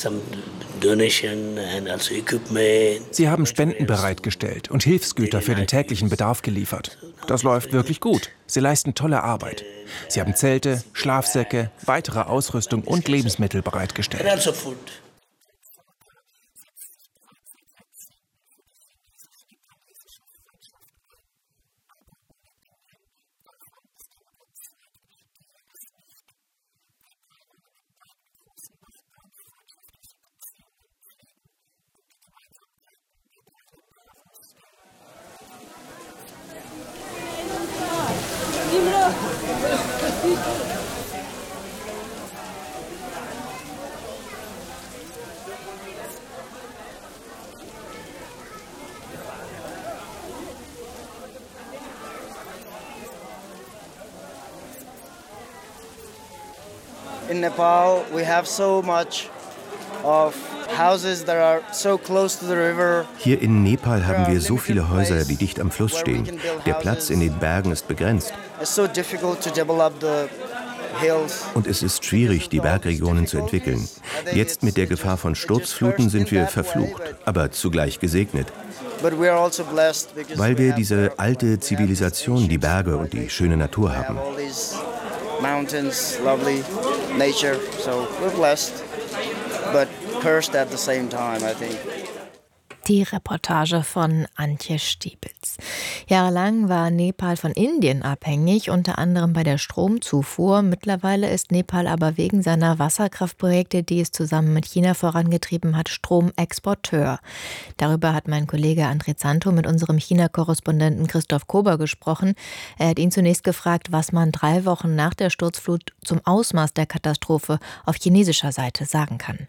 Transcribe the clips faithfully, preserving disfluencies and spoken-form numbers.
Sie haben Spenden bereitgestellt und Hilfsgüter für den täglichen Bedarf geliefert. Das läuft wirklich gut. Sie leisten tolle Arbeit. Sie haben Zelte, Schlafsäcke, weitere Ausrüstung und Lebensmittel bereitgestellt. In Nepal, we have so much of houses that are so close to the river. Hier in Nepal haben wir so viele Häuser, die dicht am Fluss stehen. Der Platz in den Bergen ist begrenzt. It's so difficult to develop the hills. Und es ist schwierig, die Bergregionen zu entwickeln. Jetzt mit der Gefahr von Sturzfluten sind wir verflucht, aber zugleich gesegnet. Weil wir diese alte Zivilisation, die Berge und die schöne Natur haben. Mountains, lovely nature, so we're blessed, but cursed at the same time, I think. Die Reportage von Antje Stiepitz. Jahrelang war Nepal von Indien abhängig, unter anderem bei der Stromzufuhr. Mittlerweile ist Nepal aber wegen seiner Wasserkraftprojekte, die es zusammen mit China vorangetrieben hat, Stromexporteur. Darüber hat mein Kollege André Zanto mit unserem China-Korrespondenten Christoph Kober gesprochen. Er hat ihn zunächst gefragt, was man drei Wochen nach der Sturzflut zum Ausmaß der Katastrophe auf chinesischer Seite sagen kann.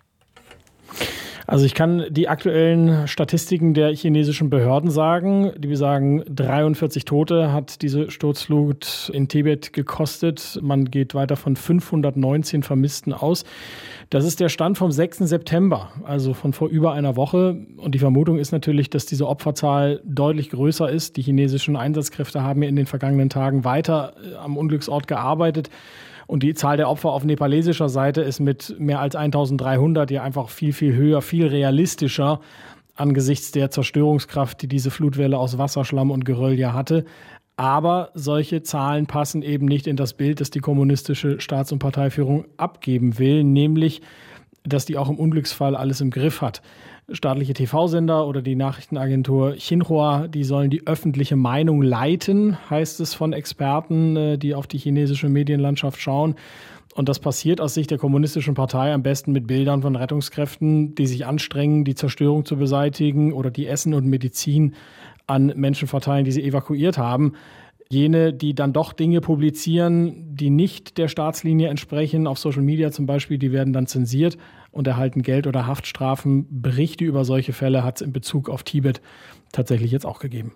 Also ich kann die aktuellen Statistiken der chinesischen Behörden sagen. Die besagen, dreiundvierzig Tote hat diese Sturzflut in Tibet gekostet. Man geht weiter von fünfhundertneunzehn Vermissten aus. Das ist der Stand vom sechsten September, also von vor über einer Woche. Und die Vermutung ist natürlich, dass diese Opferzahl deutlich größer ist. Die chinesischen Einsatzkräfte haben ja in den vergangenen Tagen weiter am Unglücksort gearbeitet. Und die Zahl der Opfer auf nepalesischer Seite ist mit mehr als eintausenddreihundert ja einfach viel, viel höher, viel realistischer angesichts der Zerstörungskraft, die diese Flutwelle aus Wasser, Schlamm und Geröll ja hatte. Aber solche Zahlen passen eben nicht in das Bild, das die kommunistische Staats- und Parteiführung abgeben will, nämlich, dass die auch im Unglücksfall alles im Griff hat. Staatliche T V-Sender oder die Nachrichtenagentur Xinhua, die sollen die öffentliche Meinung leiten, heißt es von Experten, die auf die chinesische Medienlandschaft schauen. Und das passiert aus Sicht der kommunistischen Partei am besten mit Bildern von Rettungskräften, die sich anstrengen, die Zerstörung zu beseitigen oder die Essen und Medizin an Menschen verteilen, die sie evakuiert haben. Jene, die dann doch Dinge publizieren, die nicht der Staatslinie entsprechen, auf Social Media zum Beispiel, die werden dann zensiert und erhalten Geld oder Haftstrafen. Berichte über solche Fälle hat es in Bezug auf Tibet tatsächlich jetzt auch gegeben.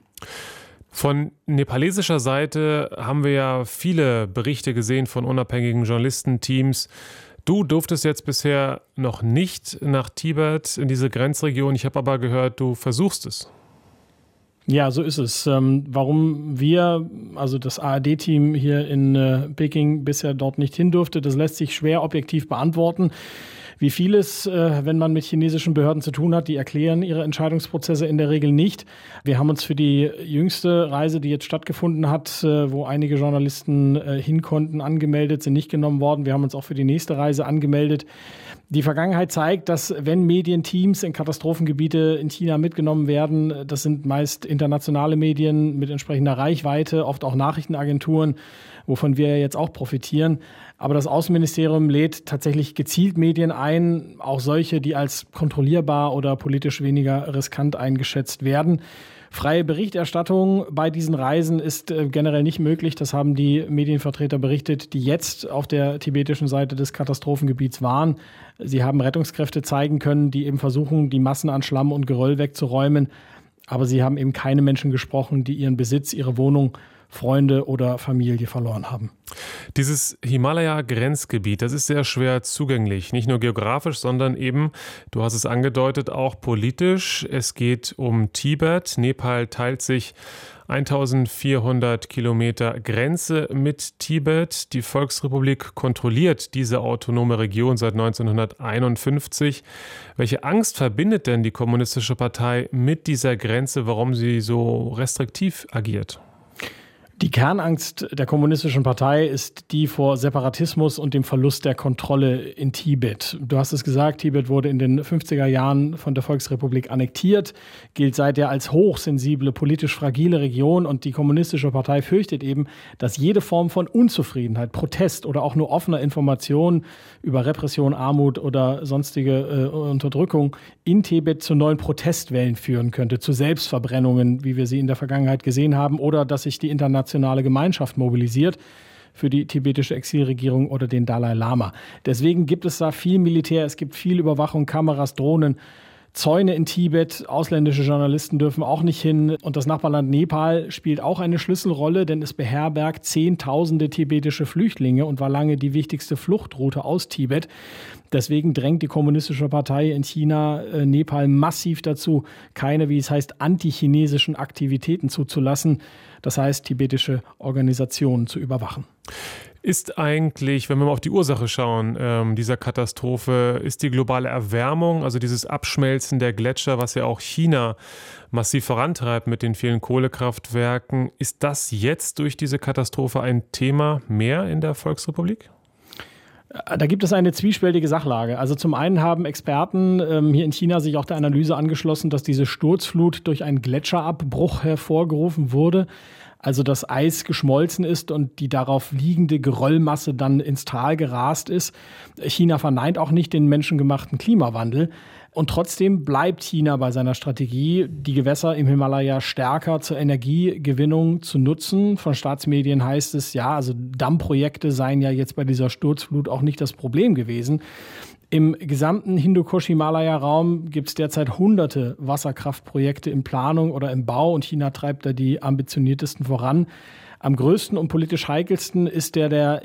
Von nepalesischer Seite haben wir ja viele Berichte gesehen von unabhängigen Journalistenteams. Du durftest jetzt bisher noch nicht nach Tibet, in diese Grenzregion. Ich habe aber gehört, du versuchst es. Ja, so ist es. Ähm, warum wir, also das A R D-Team hier in äh, Peking bisher dort nicht hin durfte, das lässt sich schwer objektiv beantworten. Wie vieles, äh, wenn man mit chinesischen Behörden zu tun hat, die erklären ihre Entscheidungsprozesse in der Regel nicht. Wir haben uns für die jüngste Reise, die jetzt stattgefunden hat, äh, wo einige Journalisten äh, hin konnten, angemeldet, sind nicht genommen worden. Wir haben uns auch für die nächste Reise angemeldet. Die Vergangenheit zeigt, dass wenn Medienteams in Katastrophengebiete in China mitgenommen werden, das sind meist internationale Medien mit entsprechender Reichweite, oft auch Nachrichtenagenturen, wovon wir ja jetzt auch profitieren. Aber das Außenministerium lädt tatsächlich gezielt Medien ein, auch solche, die als kontrollierbar oder politisch weniger riskant eingeschätzt werden. Freie Berichterstattung bei diesen Reisen ist äh, generell nicht möglich. Das haben die Medienvertreter berichtet, die jetzt auf der tibetischen Seite des Katastrophengebiets waren. Sie haben Rettungskräfte zeigen können, die eben versuchen, die Massen an Schlamm und Geröll wegzuräumen. Aber sie haben eben keine Menschen gesprochen, die ihren Besitz, ihre Wohnung, Freunde oder Familie verloren haben. Dieses Himalaya-Grenzgebiet, das ist sehr schwer zugänglich, nicht nur geografisch, sondern eben, du hast es angedeutet, auch politisch. Es geht um Tibet. Nepal teilt sich eintausendvierhundert Kilometer Grenze mit Tibet. Die Volksrepublik kontrolliert diese autonome Region seit neunzehnhunderteinundfünfzig. Welche Angst verbindet denn die Kommunistische Partei mit dieser Grenze, warum sie so restriktiv agiert? Die Kernangst der Kommunistischen Partei ist die vor Separatismus und dem Verlust der Kontrolle in Tibet. Du hast es gesagt, Tibet wurde in den fünfziger Jahren von der Volksrepublik annektiert, gilt seither als hochsensible, politisch fragile Region und die Kommunistische Partei fürchtet eben, dass jede Form von Unzufriedenheit, Protest oder auch nur offener Information über Repression, Armut oder sonstige äh, Unterdrückung in Tibet zu neuen Protestwellen führen könnte, zu Selbstverbrennungen, wie wir sie in der Vergangenheit gesehen haben, oder dass sich die internationale nationale Gemeinschaft mobilisiert für die tibetische Exilregierung oder den Dalai Lama. Deswegen gibt es da viel Militär, es gibt viel Überwachung, Kameras, Drohnen, Zäune in Tibet. Ausländische Journalisten dürfen auch nicht hin. Und das Nachbarland Nepal spielt auch eine Schlüsselrolle, denn es beherbergt Zehntausende tibetische Flüchtlinge und war lange die wichtigste Fluchtroute aus Tibet. Deswegen drängt die Kommunistische Partei in China äh, Nepal massiv dazu, keine, wie es heißt, antichinesischen Aktivitäten zuzulassen. Das heißt, tibetische Organisationen zu überwachen. Ist eigentlich, wenn wir mal auf die Ursache schauen, ähm, dieser Katastrophe, ist die globale Erwärmung, also dieses Abschmelzen der Gletscher, was ja auch China massiv vorantreibt mit den vielen Kohlekraftwerken, ist das jetzt durch diese Katastrophe ein Thema mehr in der Volksrepublik? Da gibt es eine zwiespältige Sachlage. Also zum einen haben Experten ähm, hier in China sich auch der Analyse angeschlossen, dass diese Sturzflut durch einen Gletscherabbruch hervorgerufen wurde. Also das Eis geschmolzen ist und die darauf liegende Geröllmasse dann ins Tal gerast ist. China verneint auch nicht den menschengemachten Klimawandel. Und trotzdem bleibt China bei seiner Strategie, die Gewässer im Himalaya stärker zur Energiegewinnung zu nutzen. Von Staatsmedien heißt es, ja, also Dammprojekte seien ja jetzt bei dieser Sturzflut auch nicht das Problem gewesen. Im gesamten Hindukusch-Himalaya-Raum gibt es derzeit hunderte Wasserkraftprojekte in Planung oder im Bau und China treibt da die ambitioniertesten voran. Am größten und politisch heikelsten ist der der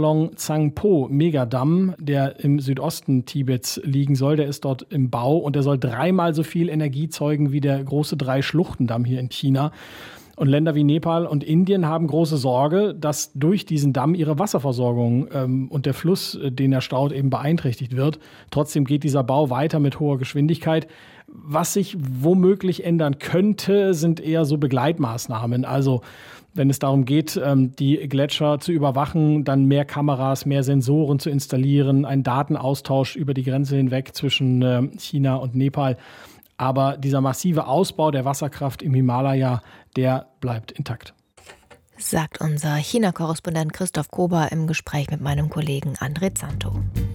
Yarlong-Tsangpo-Megadamm, der im Südosten Tibets liegen soll. Der ist dort im Bau und der soll dreimal so viel Energie zeugen wie der große Drei-Schluchten-Damm hier in China. Und Länder wie Nepal und Indien haben große Sorge, dass durch diesen Damm ihre Wasserversorgung ähm, und der Fluss, den er staut, eben beeinträchtigt wird. Trotzdem geht dieser Bau weiter mit hoher Geschwindigkeit. Was sich womöglich ändern könnte, sind eher so Begleitmaßnahmen. Also wenn es darum geht, ähm, die Gletscher zu überwachen, dann mehr Kameras, mehr Sensoren zu installieren, einen Datenaustausch über die Grenze hinweg zwischen äh, China und Nepal. Aber dieser massive Ausbau der Wasserkraft im Himalaya, der bleibt intakt. Sagt unser China-Korrespondent Christoph Kober im Gespräch mit meinem Kollegen André Zanto.